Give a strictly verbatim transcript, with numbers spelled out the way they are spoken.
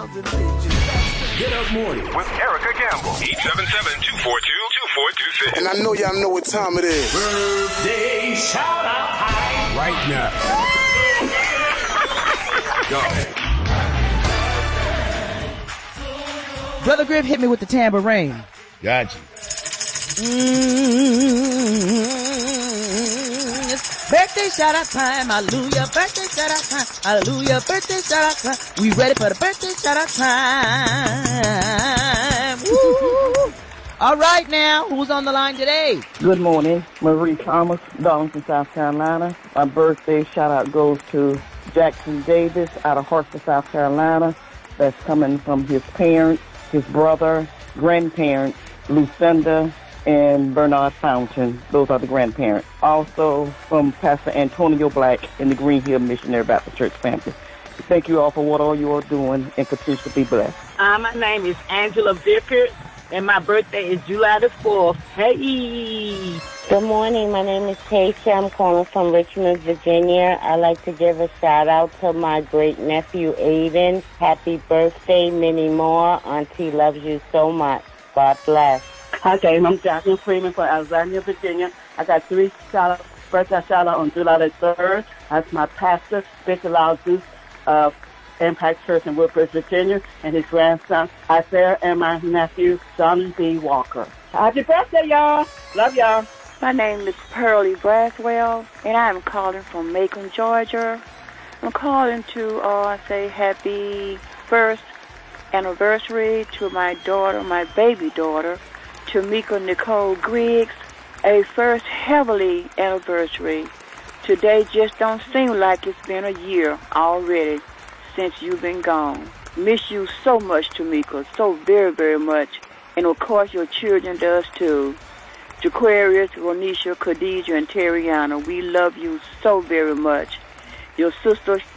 Get Up Morning with Erica Campbell. eight seven seven, two four two, two four two six. And I know y'all know what time it is. Birthday shout out time. Right now. Go ahead. Brother Griff, hit me with the tambourine. Gotcha. Mm-hmm. It's birthday shout out time. Hallelujah. Birthday shout out time. Hallelujah. Birthday shout out time. We ready for the birthday shout out time. Woo. All right now, who's on the line today? Good morning. Marie Thomas, Darlington, South Carolina. My birthday shout out goes to Jackson Davis out of Hartford, South Carolina. That's coming from his parents, his brother, grandparents, Lucinda, and Bernard Fountain. Those are the grandparents. Also from Pastor Antonio Black in the Green Hill Missionary Baptist Church family. Thank you all for what all you are doing, and continue to be blessed. Uh, my name is Angela Vickers, and my birthday is July the fourth. Hey! Good morning. My name is Casey. I'm calling from Richmond, Virginia. I'd like to give a shout out to my great nephew, Aiden. Happy birthday, many more. Auntie loves you so much. God bless. Okay, I'm Jacqueline Freeman from Alexandria, Virginia. I got three shout-outs. First, I shout out on July the third. That's my pastor, Bishop Lau Zeus of Impact Church in Woodbridge, Virginia, and his grandson, Isaiah, and my nephew, Johnny B. Walker. Happy birthday, y'all. Love y'all. My name is Pearlie Braswell, and I'm calling from Macon, Georgia. I'm calling to uh, say happy first anniversary to my daughter, my baby daughter, Tamika Nicole Griggs, a first heavenly anniversary. Today just don't seem like it's been a year already since you've been gone. Miss you so much, Tamika, so very, very much. And of course your children does too. Jaquarius, Ronisha, Khadijah, and Terriana, we love you so very much. Your sister